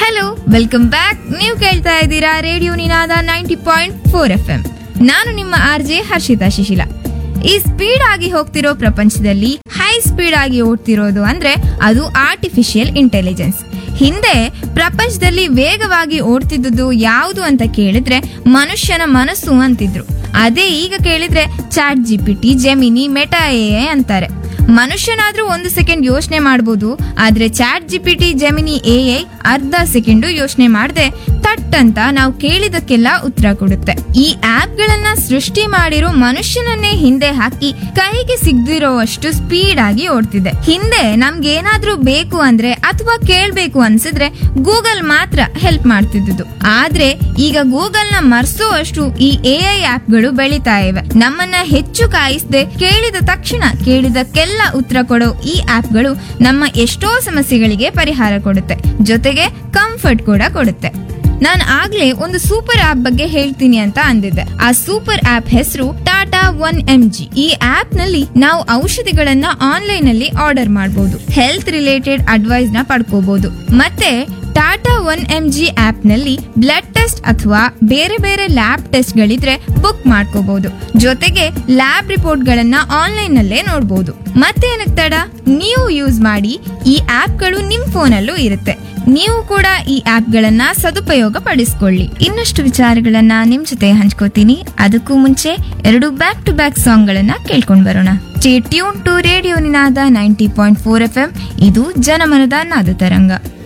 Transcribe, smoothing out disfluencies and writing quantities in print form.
Hello, welcome back. ನೀವು ಕೇಳ್ತಾ ಇದ್ದೀರಾ ರೇಡಿಯೋ ನಿನಾದ 90.4 FM. ನಾನು ನಿಮ್ಮ RJ ಹರ್ಷಿತಾ ಶಿಶಿಲ. ಈ ಸ್ಪೀಡ್ ಆಗಿ ಹೋಗ್ತಿರೋ ಪ್ರಪಂಚದಲ್ಲಿ ಹೈ ಸ್ಪೀಡ್ ಆಗಿ ಓಡ್ತಿರೋದು ಅಂದ್ರೆ ಅದು ಆರ್ಟಿಫಿಷಿಯಲ್ ಇಂಟೆಲಿಜೆನ್ಸ್. ಹಿಂದೆ ಪ್ರಪಂಚದಲ್ಲಿ ವೇಗವಾಗಿ ಓಡ್ತಿದ್ದುದು ಯಾವುದು ಅಂತ ಕೇಳಿದ್ರೆ ಮನುಷ್ಯನ ಮನಸ್ಸು ಅಂತಿದ್ರು. ಅದೇ ಈಗ ಕೇಳಿದ್ರೆ chat GPT, gemini, meta AI ಅಂತಾರೆ. ಮನುಷ್ಯನಾದ್ರೂ 1 ಸೆಕೆಂಡ್ ಯೋಚನೆ ಮಾಡಬಹುದು, ಆದ್ರೆ ಚಾಟ್ GPT, ಜೆಮಿನಿ, AI ಅರ್ಧ ಸೆಕೆಂಡು ಯೋಚನೆ ಮಾಡದೆ ತಟ್ ಅಂತ ನಾವು ಕೇಳಿದಕ್ಕೆಲ್ಲ ಉತ್ತರ ಕೊಡುತ್ತೆ. ಈ ಆಪ್ ಗಳನ್ನ ಸೃಷ್ಟಿ ಮಾಡಿರೋ ಮನುಷ್ಯನನ್ನೇ ಹಿಂದೆ ಹಾಕಿ ಕೈಗೆ ಸಿಗದಿರೋವಷ್ಟು ಸ್ಪೀಡ್ ಆಗಿ ಓಡ್ತಿದೆ. ಹಿಂದೆ ನಮ್ಗೆ ಏನಾದ್ರೂ ಬೇಕು ಅಂದ್ರೆ ಅಥವಾ ಕೇಳ್ಬೇಕು ಅನ್ಸಿದ್ರೆ ಗೂಗಲ್ ಮಾತ್ರ ಹೆಲ್ಪ್ ಮಾಡ್ತಿದ್ದು. ಆದ್ರೆ ಈಗ ಗೂಗಲ್ ನ ಮರ್ಸೋವಷ್ಟು ಈ AI ಆಪ್ ಗಳು ಬೆಳಿತಾ ಇವೆ. ನಮ್ಮನ್ನ ಹೆಚ್ಚು ಕಾಯಿಸದೆ ಕೇಳಿದ ತಕ್ಷಣ ಕೇಳಿದಕ್ಕೆಲ್ಲ ಉತ್ತರ ಕೊಡೋ ಈ ಆಪ್ ಗಳು ನಮ್ಮ ಎಷ್ಟೋ ಸಮಸ್ಯೆಗಳಿಗೆ ಪರಿಹಾರ ಕೊಡುತ್ತೆ, ಜೊತೆಗೆ ಕಂಫರ್ಟ್ ಕೂಡ ಕೊಡುತ್ತೆ. ನಾನು ಆಗ್ಲೇ ಒಂದು ಸೂಪರ್ ಆಪ್ ಬಗ್ಗೆ ಹೇಳ್ತೀನಿ ಅಂತ ಅಂದಿದ್ದೆ. ಆ ಸೂಪರ್ ಆಪ್ ಹೆಸರು ಟಾಟಾ 1mg. ಈ ಆಪ್ ನಲ್ಲಿ ನಾವು ಔಷಧಿಗಳನ್ನ ಆನ್ಲೈನ್ ಅಲ್ಲಿ ಆರ್ಡರ್ ಮಾಡಬಹುದು, ಹೆಲ್ತ್ ರಿಲೇಟೆಡ್ ಅಡ್ವೈಸ್ ನ ಪಡ್ಕೋಬಹುದು. ಮತ್ತೆ ಟಾಟಾ 1mg ಆಪ್ ನಲ್ಲಿ ಬ್ಲಡ್ ಟೆಸ್ಟ್ ಅಥವಾ ಬೇರೆ ಬೇರೆ ಲ್ಯಾಬ್ ಟೆಸ್ಟ್ ಗಳಿದ್ರೆ ಬುಕ್ ಮಾಡ್ಕೋಬಹುದು. ಜೊತೆಗೆ ಲ್ಯಾಬ್ ರಿಪೋರ್ಟ್ ಗಳನ್ನ ಆನ್ಲೈನ್ ನಲ್ಲೇ ನೋಡಬಹುದು. ಮತ್ತೇನಕ್ಕೆ ತಡ, ನೀವು ಯೂಸ್ ಮಾಡಿ. ಈ ಆಪ್ ಗಳು ನಿಮ್ ಫೋನ್ ಅಲ್ಲೂ ಇರುತ್ತೆ. ನೀವು ಕೂಡ ಈ ಆಪ್ ಗಳನ್ನ ಸದುಪಯೋಗ ಪಡಿಸ್ಕೊಳ್ಳಿ. ಇನ್ನಷ್ಟು ವಿಚಾರಗಳನ್ನ ನಿಮ್ ಜೊತೆ ಹಂಚ್ಕೋತೀನಿ. ಅದಕ್ಕೂ ಮುಂಚೆ 2 ಬ್ಯಾಕ್ ಟು ಬ್ಯಾಕ್ ಸಾಂಗ್ ಗಳನ್ನ ಕೇಳ್ಕೊಂಡ್ ಬರೋಣ. Stay tune to radio Ninada 90.4 FM. ಇದು ಜನಮನದ ನಾದ ತರಂಗ.